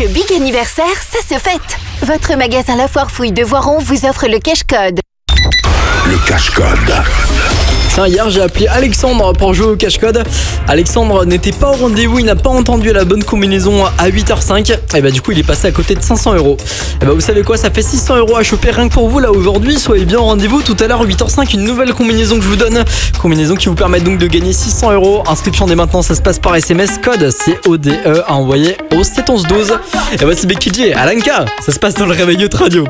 Le big anniversaire, ça se fête. Votre magasin La Foire Fouille de Voiron vous offre le cash code. Le cash code. Tiens, hier j'ai appelé Alexandre pour jouer au cache-code. Alexandre n'était pas au rendez-vous, il n'a pas entendu la bonne combinaison à 8h05. Et bah du coup il est passé à côté de 500€. Et bah vous savez quoi, ça fait 600€ à choper rien que pour vous là aujourd'hui. Soyez bien au rendez-vous tout à l'heure 8h05, une nouvelle combinaison que je vous donne. Combinaison qui vous permet donc de gagner 600€. Inscription dès maintenant, ça se passe par SMS, code CODE à envoyer au 71112. Et voici Becky G, Alanka, ça se passe dans le Réveil Youth Radio.